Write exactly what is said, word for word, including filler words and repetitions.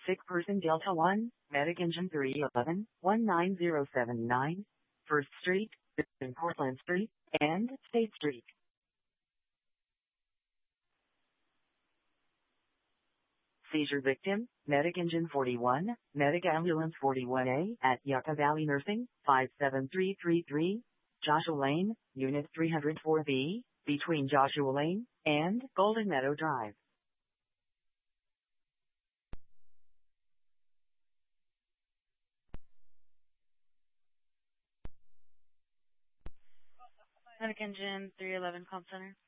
Sick person Delta one, Medic Engine three eleven, one nine zero seven nine, First Street, in Portland Street, and State Street. Seizure victim, Medic Engine forty-one, Medic Ambulance forty-one A at Yucca Valley Nursing, five seven three three three, Joshua Lane, Unit three oh four B, between Joshua Lane and Golden Meadow Drive. Medic Engine three eleven Call Center.